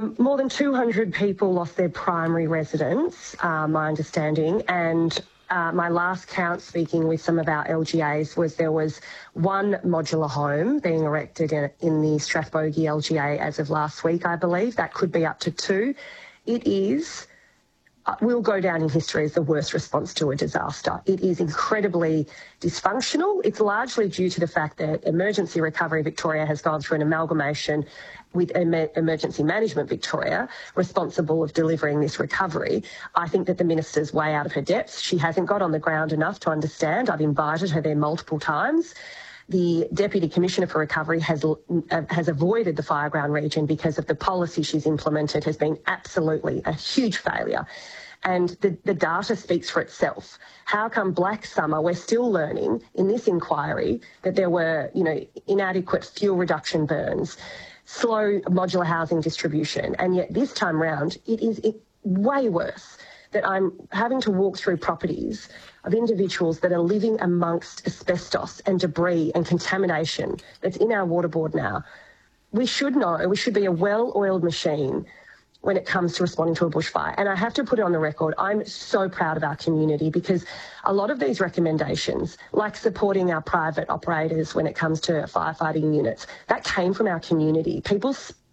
More than 200 people lost their primary residence, my understanding, and my last count, speaking with some of our LGAs, was there was one modular home being erected in the Strathbogie LGA as of last week, I believe. That could be up to two. It is, will go down in history as the worst response to a disaster. It is incredibly dysfunctional. It's largely due to the fact that Emergency Recovery Victoria has gone through an amalgamation with Emergency Management Victoria, responsible of delivering this recovery. I think that the minister's way out of her depth. She hasn't got on the ground enough to understand. I've invited her there multiple times. The Deputy Commissioner for Recovery has avoided the Fireground region because of the policy she's implemented has been absolutely a huge failure. And the data speaks for itself. How come Black Summer, we're still learning in this inquiry that there were, inadequate fuel reduction burns, slow modular housing distribution, and yet this time round it is way worse, that I'm having to walk through properties of individuals that are living amongst asbestos and debris and contamination that's in our water board now. We should know, we should be a well-oiled machine when it comes to responding to a bushfire. And I have to put it on the record, I'm so proud of our community, because a lot of these recommendations, like supporting our private operators when it comes to firefighting units, that came from our community. People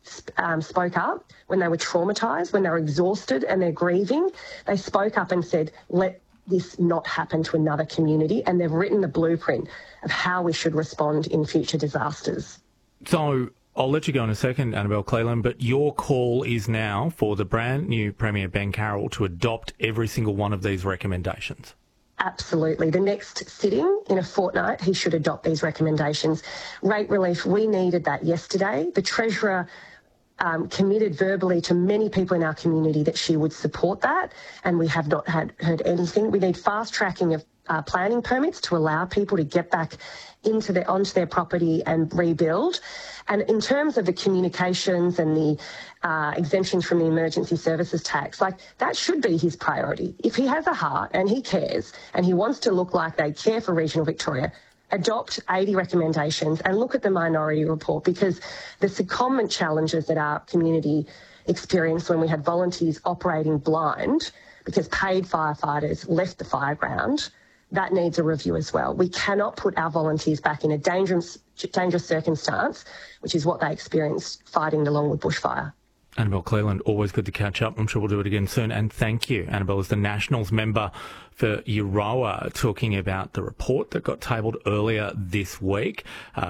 spoke up when they were traumatised, when they were exhausted and they're grieving. They spoke up and said, let this not happen to another community. And they've written the blueprint of how we should respond in future disasters. So I'll let you go in a second, Annabelle Cleland, but your call is now for the brand new Premier Ben Carroll to adopt every single one of these recommendations. Absolutely. The next sitting in a fortnight, he should adopt these recommendations. Rate relief, we needed that yesterday. The Treasurer committed verbally to many people in our community that she would support that, and we have not heard anything. We need fast tracking of planning permits to allow people to get back onto their property and rebuild. And in terms of the communications and the exemptions from the emergency services tax, that should be his priority. If he has a heart and he cares and he wants to look like they care for regional Victoria, adopt 80 recommendations and look at the minority report, because the secondment challenges that our community experienced when we had volunteers operating blind because paid firefighters left the fireground, that needs a review as well. We cannot put our volunteers back in a dangerous circumstance, which is what they experienced fighting the Longwood bushfire. Annabelle Cleland, always good to catch up. I'm sure we'll do it again soon. And thank you, Annabelle, as the Nationals member for Euroa, talking about the report that got tabled earlier this week.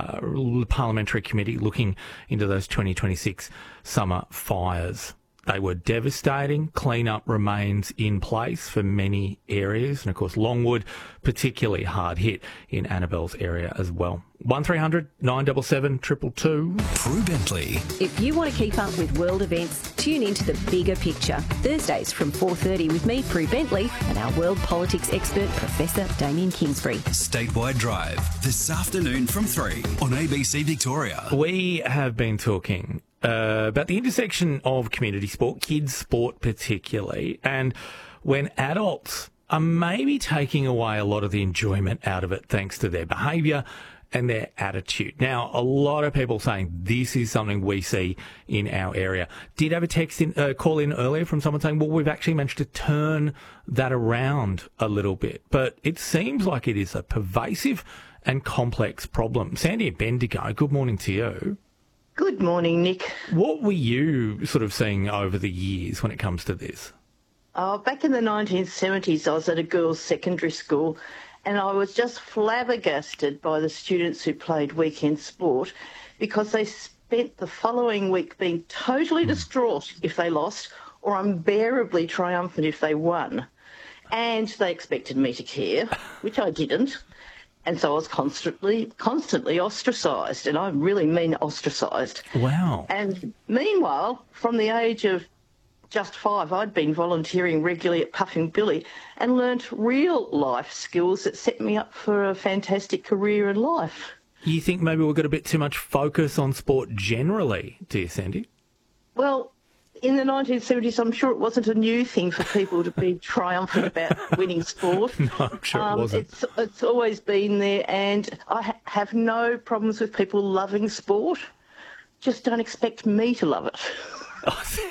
The Parliamentary Committee looking into those 2026 summer fires. They were devastating. Clean-up remains in place for many areas. And, of course, Longwood, particularly hard hit in Annabelle's area as well. 1300 977 222. Prue Bentley. If you want to keep up with world events, tune into The Bigger Picture. Thursdays from 4:30 with me, Prue Bentley, and our world politics expert, Professor Damien Kingsbury. Statewide Drive, this afternoon from 3 on ABC Victoria. We have been talking about the intersection of community sport, kids sport particularly, and when adults are maybe taking away a lot of the enjoyment out of it thanks to their behaviour and their attitude. Now, a lot of people saying this is something we see in our area. Did have a call in earlier from someone saying, well, we've actually managed to turn that around a little bit. But it seems like it is a pervasive and complex problem. Sandy Bendigo, good morning to you. Good morning, Nick. What were you sort of seeing over the years when it comes to this? Back in the 1970s, I was at a girls' secondary school, and I was just flabbergasted by the students who played weekend sport, because they spent the following week being totally distraught if they lost or unbearably triumphant if they won. And they expected me to care, which I didn't. And so I was constantly ostracised, and I really mean ostracised. Wow. And meanwhile, from the age of just 5, I'd been volunteering regularly at Puffing Billy and learnt real life skills that set me up for a fantastic career in life. You think maybe we've got a bit too much focus on sport generally, do you, Sandy? Well, in the 1970s, I'm sure it wasn't a new thing for people to be triumphant about winning sport. No, I'm sure it wasn't. It's always been there, and I have no problems with people loving sport. Just don't expect me to love it. Oh,